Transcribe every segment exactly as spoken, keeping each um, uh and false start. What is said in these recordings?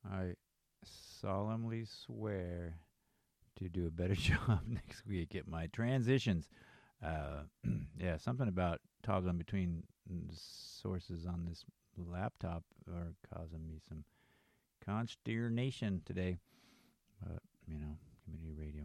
I solemnly swear to do a better job next week at my transitions. Uh, yeah, something about toggling between sources on this laptop are causing me some consternation today. But, you know, community radio.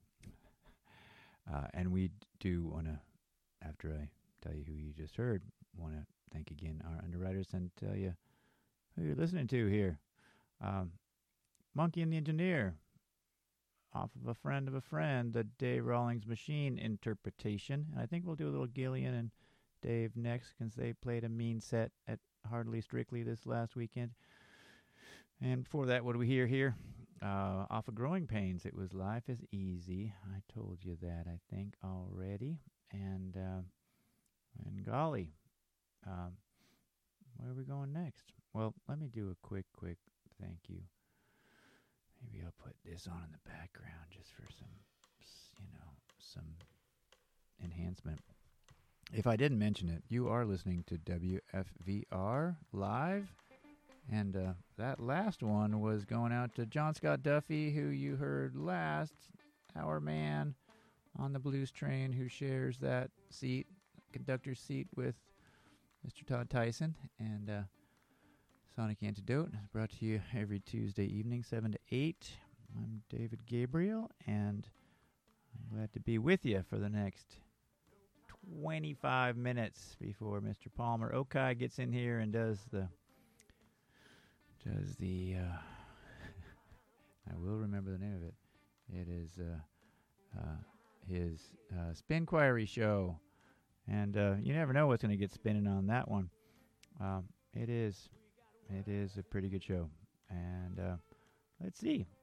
Uh, and we do want to, after I tell you who you just heard, want to thank again our underwriters and tell you who you're listening to here. Um, Monkey and the Engineer, off of A Friend of a Friend, the Dave Rawlings Machine interpretation. And I think we'll do a little Gillian and Dave next because they played a mean set at Hardly Strictly this last weekend. And before that, what do we hear here? Uh, off of Growing Pains, it was Life is Easy. I told you that, I think, already. And, uh, and golly, um, where are we going next? Well, let me do a quick, quick thank you. Maybe I'll put this on in the background just for some, you know, some enhancement. If I didn't mention it, you are listening to W F V R Live. And uh, that last one was going out to John Scott Duffy, who you heard last, our man on the blues train who shares that seat, conductor's seat, with Mister Todd Tyson. And uh, Sonic Antidote is brought to you every Tuesday evening, seven to eight. I'm David Gabriel, and I'm glad to be with you for the next twenty-five minutes before Mister Palmer Okai gets in here and does the does the uh, I will remember the name of it. It is uh, uh, his uh, Spin Query show, and uh, you never know what's going to get spinning on that one. Um, it is it is a pretty good show, and uh, let's see.